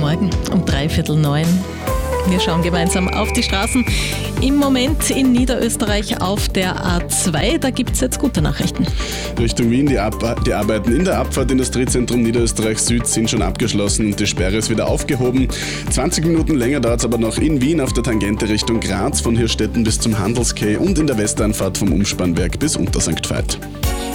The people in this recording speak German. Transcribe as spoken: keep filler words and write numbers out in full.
Morgen um dreiviertel neun. Wir schauen gemeinsam auf die Straßen. Im Moment in Niederösterreich auf der A zwei, da gibt es jetzt gute Nachrichten. Richtung Wien, die, Ab- die Arbeiten in der Abfahrt Industriezentrum Niederösterreich Süd sind schon abgeschlossen und die Sperre ist wieder aufgehoben. zwanzig Minuten länger dauert es aber noch in Wien auf der Tangente Richtung Graz, von Hirstetten bis zum Handelskeh und in der Westanfahrt vom Umspannwerk bis Unter Sankt Veit.